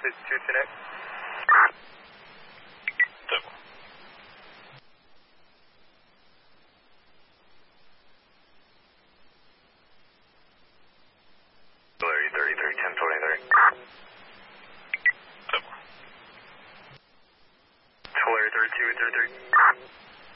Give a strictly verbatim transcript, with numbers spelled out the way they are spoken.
Altitude two ten X. Double. Larry thirty-three ten twenty-three. Double. Larry thirty-two thirty-three.